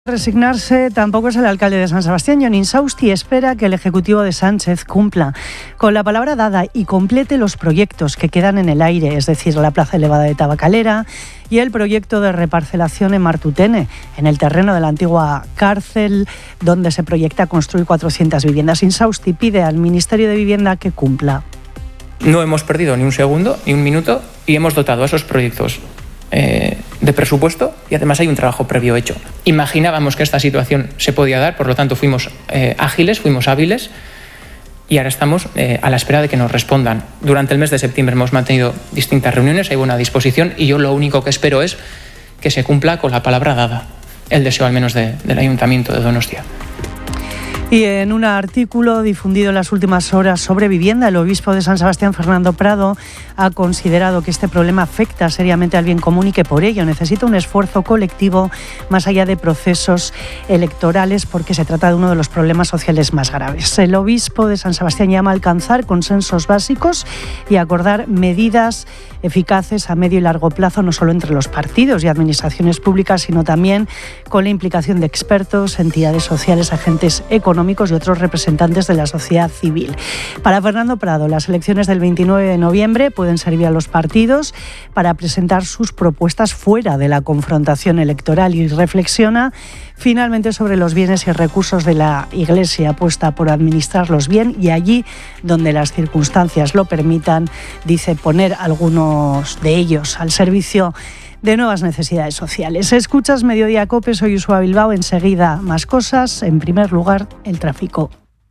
Resignarse tampoco es el alcalde de San Sebastián. Jon Insausti espera que el Ejecutivo de Sánchez cumpla con la palabra dada y complete los proyectos que quedan en el aire, es decir, la plaza elevada de Tabacalera y el proyecto de reparcelación en Martutene, en el terreno de la antigua cárcel, donde se proyecta construir 400 viviendas. Insausti pide al Ministerio de Vivienda que cumpla. No hemos perdido ni un segundo, ni un minuto, y hemos dotado a esos proyectos de presupuesto, y además hay un trabajo previo hecho. Imaginábamos que esta situación se podía dar, por lo tanto fuimos ágiles, fuimos hábiles, y ahora estamos a la espera de que nos respondan. Durante el mes de septiembre hemos mantenido distintas reuniones, hay buena disposición, y yo lo único que espero es que se cumpla con la palabra dada, el deseo al menos del Ayuntamiento de Donostia. Y en un artículo difundido en las últimas horas sobre vivienda, el obispo de San Sebastián, Fernando Prado, ha considerado que este problema afecta seriamente al bien común y que por ello necesita un esfuerzo colectivo más allá de procesos electorales, porque se trata de uno de los problemas sociales más graves. El obispo de San Sebastián llama a alcanzar consensos básicos y acordar medidas eficaces a medio y largo plazo, no solo entre los partidos y administraciones públicas, sino también con la implicación de expertos, entidades sociales, agentes económicos y otros representantes de la sociedad civil. Para Fernando Prado, las elecciones del 29 de noviembre pueden servir a los partidos para presentar sus propuestas fuera de la confrontación electoral, y reflexiona finalmente sobre los bienes y recursos de la Iglesia, apuesta por administrarlos bien y allí donde las circunstancias lo permitan, dice, poner algunos de ellos al servicio de nuevas necesidades sociales. Escuchas Mediodía Cope, soy Uxue Bilbao. Enseguida más cosas. En primer lugar, el tráfico.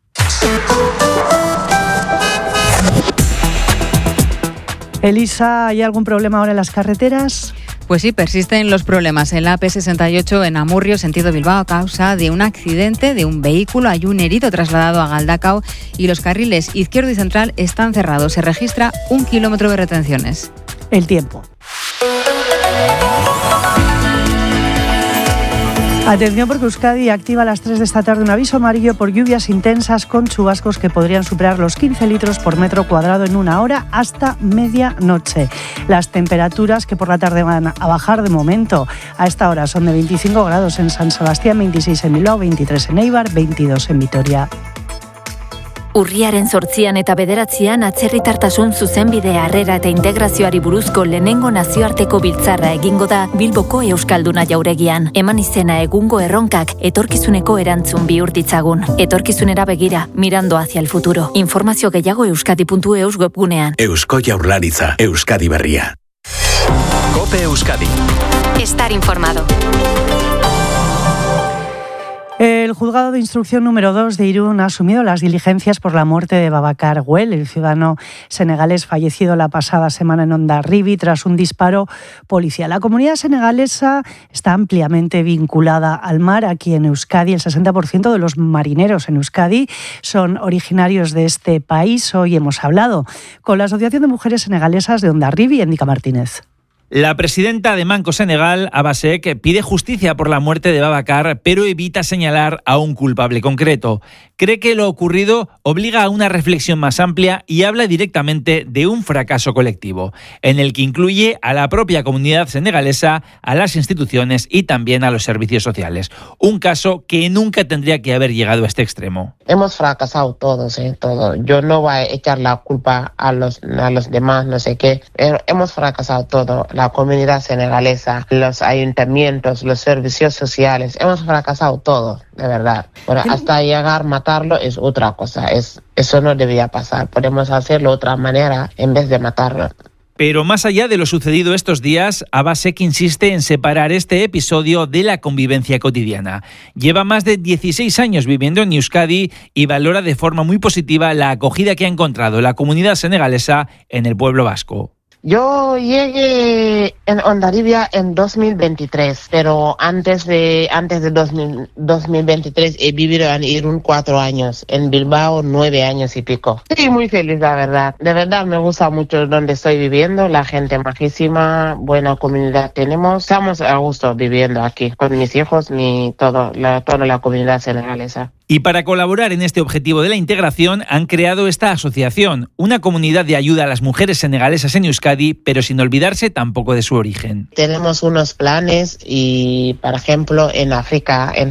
Elisa, ¿hay algún problema ahora en las carreteras? Pues sí, persisten los problemas en la AP68 en Amurrio, sentido Bilbao, a causa de un accidente de un vehículo. Hay un herido trasladado a Galdakao y los carriles izquierdo y central están cerrados. Se registra 1 kilómetro de retenciones. El tiempo. Atención, porque Euskadi activa a las 3 de esta tarde un aviso amarillo por lluvias intensas con chubascos que podrían superar los 15 litros por metro cuadrado en una hora hasta medianoche. Las temperaturas, que por la tarde van a bajar de momento, a esta hora son de 25 grados en San Sebastián, 26 en Bilbao, 23 en Eibar, 22 en Vitoria. Urriaren 8 eta 9 atzerritartasun zuzenbide harrera eta integrazioari buruzko lehenengo nazioarteko biltzarra egingo da Bilboko Euskalduna jauregian. Eman izena egungo erronkak etorkizuneko erantzun bihur ditzagun. Etorkizunera begira, mirando hacia el futuro. Informazio gehiago euskadi.eus webgunean. Eusko Jaurlaritza, Euskadi berria. Cope Euskadi. Estar informado. El juzgado de instrucción número 2 de Irún ha asumido las diligencias por la muerte de Babacar Güell, el ciudadano senegalés fallecido la pasada semana en Hondarribia tras un disparo policial. La comunidad senegalesa está ampliamente vinculada al mar. Aquí en Euskadi, el 60% de los marineros en Euskadi son originarios de este país. Hoy hemos hablado con la Asociación de Mujeres Senegalesas de Hondarribia, Endika Martínez. La presidenta de Manco Senegal, Abasek, pide justicia por la muerte de Babacar, pero evita señalar a un culpable concreto. Cree que lo ocurrido obliga a una reflexión más amplia y habla directamente de un fracaso colectivo, en el que incluye a la propia comunidad senegalesa, a las instituciones y también a los servicios sociales. Un caso que nunca tendría que haber llegado a este extremo. Hemos fracasado todos, todo. Yo no voy a echar la culpa a los demás, no sé qué. Hemos fracasado todo. La comunidad senegalesa, los ayuntamientos, los servicios sociales, hemos fracasado todo, de verdad. Pero hasta llegar a matarlo es otra cosa, eso no debía pasar. Podemos hacerlo de otra manera en vez de matarlo. Pero más allá de lo sucedido estos días, Abasek insiste en separar este episodio de la convivencia cotidiana. Lleva más de 16 años viviendo en Euskadi y valora de forma muy positiva la acogida que ha encontrado la comunidad senegalesa en el pueblo vasco. Yo llegué en Hondarribia en 2023, pero antes de 2023 he vivido en Irún 4 años, en Bilbao 9 años y pico. Estoy muy feliz, la verdad. De verdad me gusta mucho donde estoy viviendo, la gente majísima, buena comunidad tenemos. Estamos a gusto viviendo aquí con mis hijos y toda la comunidad senegalesa. Y para colaborar en este objetivo de la integración han creado esta asociación, una comunidad de ayuda a las mujeres senegalesas en Euskadi, pero sin olvidarse tampoco de su origen. Tenemos unos planes y, por ejemplo, en África, en